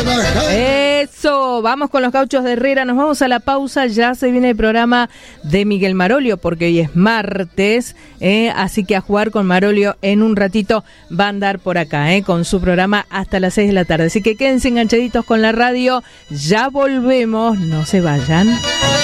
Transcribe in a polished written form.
trabajar. Eso, vamos con los Gauchos de Herrera, nos vamos a la pausa, ya se viene el programa de Miguel Marolio, porque hoy es martes, así que a jugar con Marolio en un ratito va a andar por acá, con su programa hasta las 6 de la tarde. Así que quédense enganchaditos con la radio, ya volvemos, no se vayan.